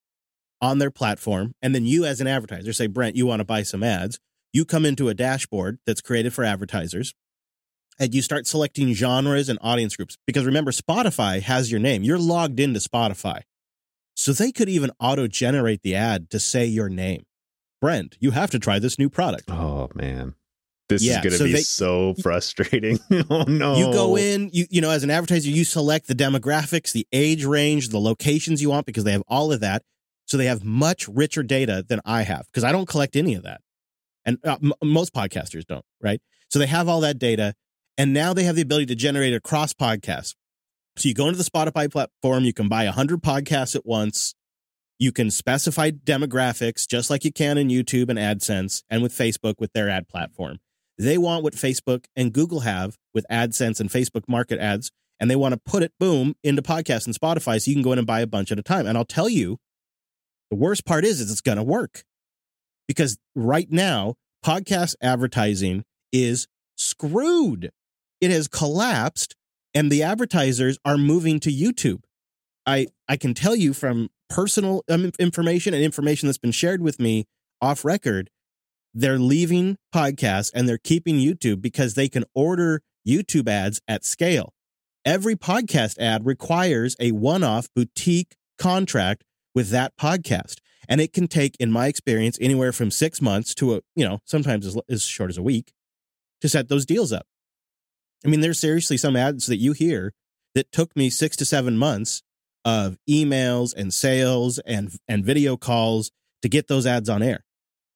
on their platform. And then you as an advertiser say, Brent, you want to buy some ads. You come into a dashboard that's created for advertisers and you start selecting genres and audience groups. Because remember, Spotify has your name. You're logged into Spotify. So they could even auto-generate the ad to say your name. Brent, you have to try this new product. Oh, man. This is going to be so frustrating. Oh, no. You go in, as an advertiser, you select the demographics, the age range, the locations you want, because they have all of that. So they have much richer data than I have, because I don't collect any of that. And most podcasters don't, right? So they have all that data. And now they have the ability to generate it across podcasts. So you go into the Spotify platform, you can buy 100 podcasts at once. You can specify demographics just like you can in YouTube and AdSense and with Facebook with their ad platform. They want what Facebook and Google have with AdSense and Facebook Market ads, and they want to put it, boom, into podcasts and Spotify so you can go in and buy a bunch at a time. And I'll tell you, the worst part is it's going to work. Because right now, podcast advertising is screwed. It has collapsed, and the advertisers are moving to YouTube. I can tell you from personal information and information that's been shared with me off record, they're leaving podcasts and they're keeping YouTube because they can order YouTube ads at scale. Every podcast ad requires a one-off boutique contract with that podcast. And it can take, in my experience, anywhere from 6 months to sometimes as short as a week to set those deals up. I mean, there's seriously some ads that you hear that took me 6 to 7 months of emails and sales and video calls to get those ads on air.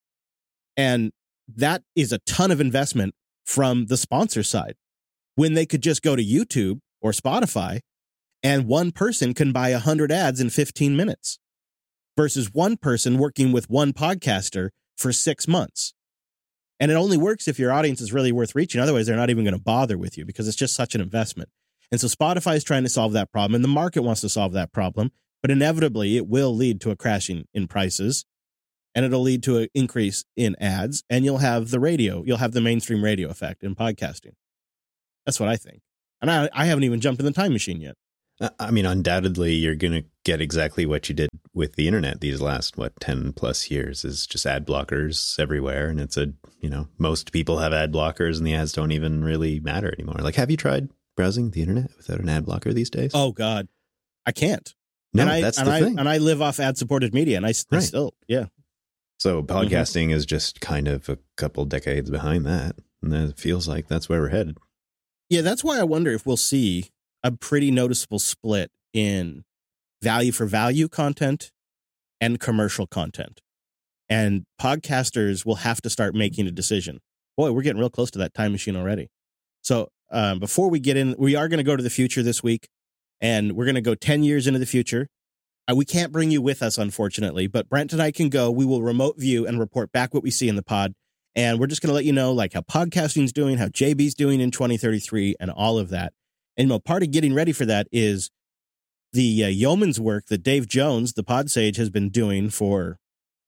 And that is a ton of investment from the sponsor side, when they could just go to YouTube or Spotify and one person can buy 100 ads in 15 minutes. versus one person working with one podcaster for 6 months. And it only works if your audience is really worth reaching. Otherwise, they're not even going to bother with you because it's just such an investment. And so Spotify is trying to solve that problem, and the market wants to solve that problem. But inevitably, it will lead to a crashing in prices, and it'll lead to an increase in ads, and you'll have the radio. You'll have the mainstream radio effect in podcasting. That's what I think. And I haven't even jumped in the time machine yet. I mean, undoubtedly, you're going to get exactly what you did with the internet these last, 10 plus years is just ad blockers everywhere. And it's most people have ad blockers and the ads don't even really matter anymore. Like, have you tried browsing the internet without an ad blocker these days? Oh, God. I can't. No, that's the thing. And I live off ad-supported media, and I still, yeah. So podcasting is just kind of a couple decades behind that. And it feels like that's where we're headed. Yeah, that's why I wonder if we'll see a pretty noticeable split in value for value content and commercial content. And podcasters will have to start making a decision. Boy, we're getting real close to that time machine already. So before we get in, we are going to go to the future this week, and we're going to go 10 years into the future. We can't bring you with us, unfortunately, but Brent and I can go. We will remote view and report back what we see in the pod. And we're just going to let you know like how podcasting's doing, how JB's doing in 2033 and all of that. And part of getting ready for that is the yeoman's work that Dave Jones, the pod sage, has been doing for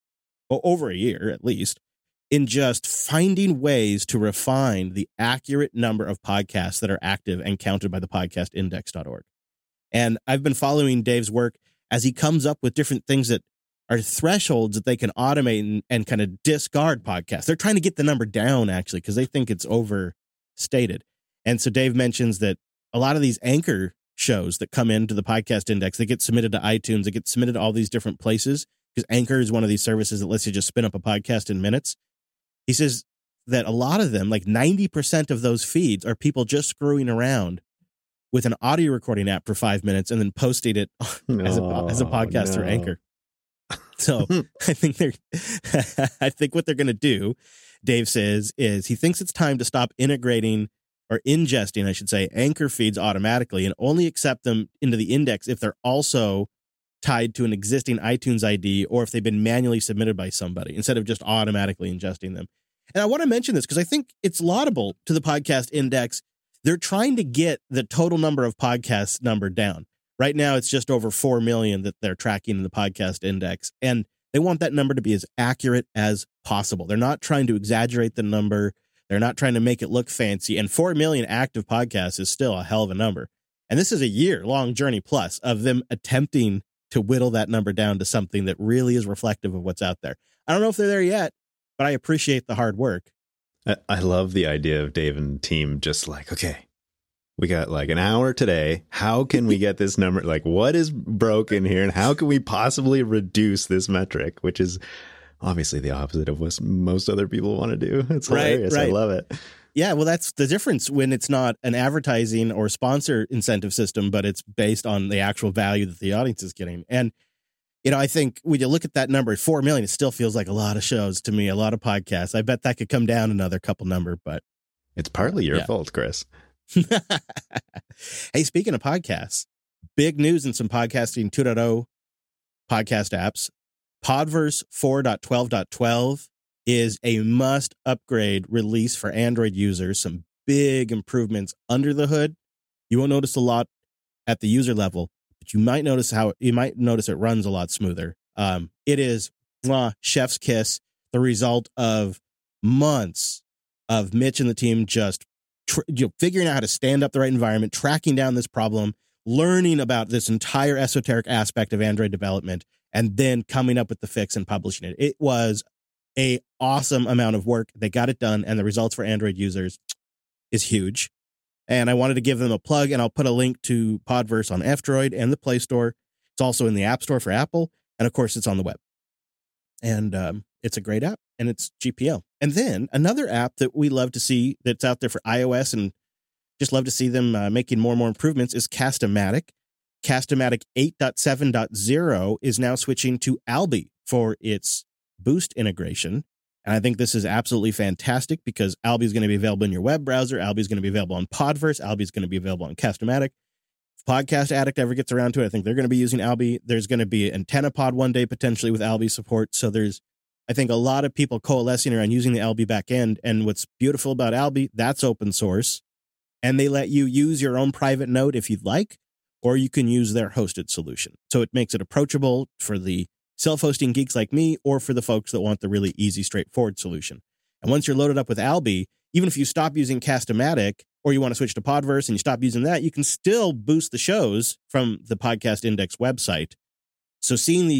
over a year at least in just finding ways to refine the accurate number of podcasts that are active and counted by the podcastindex.org. And I've been following Dave's work as he comes up with different things that are thresholds that they can automate and kind of discard podcasts. They're trying to get the number down, actually, because they think it's overstated. And so Dave mentions that a lot of these anchor shows that come into the podcast index, they get submitted to iTunes, they get submitted to all these different places, because Anchor is one of these services that lets you just spin up a podcast in minutes. He says that a lot of them, like 90% of those feeds, are people just screwing around with an audio recording app for 5 minutes and then posting it as a podcast through Anchor. So I think what they're going to do, Dave says, is he thinks it's time to stop integrating or ingesting, I should say, Anchor feeds automatically and only accept them into the index if they're also tied to an existing iTunes ID or if they've been manually submitted by somebody instead of just automatically ingesting them. And I want to mention this because I think it's laudable to the podcast index. They're trying to get the total number of podcasts number down. Right now, it's just over 4 million that they're tracking in the podcast index. And they want that number to be as accurate as possible. They're not trying to exaggerate the number. They're not trying to make it look fancy. And 4 million active podcasts is still a hell of a number. And this is a year-long journey plus of them attempting to whittle that number down to something that really is reflective of what's out there. I don't know if they're there yet, but I appreciate the hard work. I love the idea of Dave and team just like, okay, we got like an hour today. How can we get this number? Like, what is broken here? And how can we possibly reduce this metric, which is obviously the opposite of what most other people want to do. It's hilarious. Right. I love it. Yeah, well, that's the difference when it's not an advertising or sponsor incentive system, but it's based on the actual value that the audience is getting. And, I think when you look at that number, 4 million, it still feels like a lot of shows to me, a lot of podcasts. I bet that could come down another couple number, but it's partly your fault, Chris. Hey, speaking of podcasts, big news in some podcasting 2.0 podcast apps. Podverse 4.12.12 is a must upgrade release for Android users. Some big improvements under the hood. You won't notice a lot at the user level, but you might notice it runs a lot smoother. It is chef's kiss, the result of months of Mitch and the team just figuring out how to stand up the right environment, tracking down this problem, learning about this entire esoteric aspect of Android development, and then coming up with the fix and publishing it. It was a awesome amount of work. They got it done, and the results for Android users is huge. And I wanted to give them a plug, and I'll put a link to Podverse on F-Droid and the Play Store. It's also in the App Store for Apple, and of course, it's on the web. And it's a great app, and it's GPL. And then another app that we love to see that's out there for iOS and just love to see them making more and more improvements is Cast-O-Matic. Cast-O-Matic 8.7.0 is now switching to Alby for its Boost integration. And I think this is absolutely fantastic because Alby is going to be available in your web browser. Alby is going to be available on Podverse. Alby is going to be available on Cast-O-Matic. Podcast Addict ever gets around to it, I think they're going to be using Alby. There's going to be AntennaPod one day potentially with Alby support. So there's, I think, a lot of people coalescing around using the Alby backend. And what's beautiful about Alby, that's open source. And they let you use your own private node if you'd like, or you can use their hosted solution. So it makes it approachable for the self-hosting geeks like me, or for the folks that want the really easy, straightforward solution. And once you're loaded up with Alby, even if you stop using Cast-O-Matic, or you want to switch to Podverse and you stop using that, you can still boost the shows from the Podcast Index website. So seeing